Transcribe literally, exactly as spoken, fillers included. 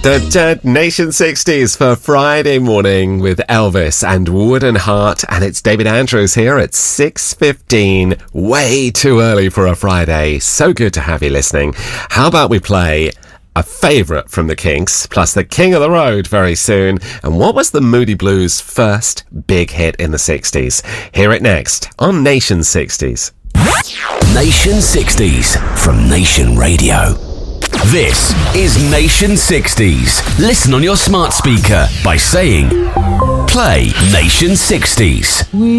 Da, da, Nation sixties for Friday morning with Elvis and Wooden Heart, and it's David Andrews here at six fifteen. Way too early for a Friday. So good to have you listening. How about we play a favourite from the Kinks, plus the King of the Road very soon. And what was the Moody Blues' first big hit in the sixties? Hear it next on Nation sixties. Nation sixties from Nation Radio. This is Nation sixties. Listen on your smart speaker by saying, play Nation sixties.